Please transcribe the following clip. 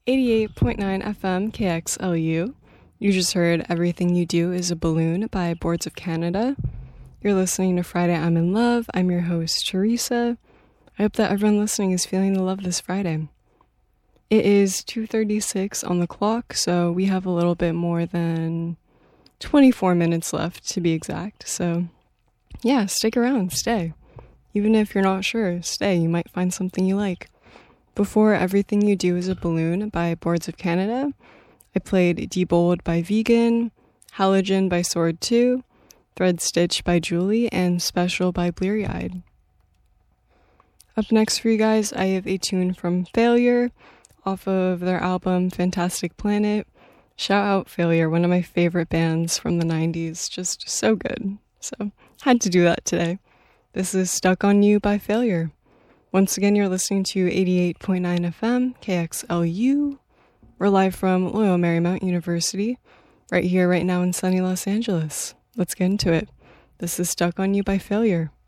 88.9 FM KXLU. You just heard Everything You Do Is a Balloon by Boards of Canada. You're listening to Friday I'm in Love. I'm your host, Teresa. I hope that everyone listening is feeling the love this Friday. It is 2:36 on the clock, so we have a little bit more than 24 minutes left to be exact. So yeah, stick around, stay. Even if you're not sure, stay, you might find something you like. Before Everything You Do Is a Balloon by Boards of Canada, I played Debold by Vegan, Halogen by Sword 2, Thread Stitch by Julie, and Special by Bleary Eyed. Up next for you guys, I have a tune from Failure off of their album Fantastic Planet. Shout out Failure, one of my favorite bands from the 90s, just so good. So, had to do that today. This is Stuck on You by Failure. Once again, you're listening to 88.9 FM, KXLU. We're live from Loyola Marymount University, right here, right now in sunny Los Angeles. Let's get into it. This is Stuck on You by Failure.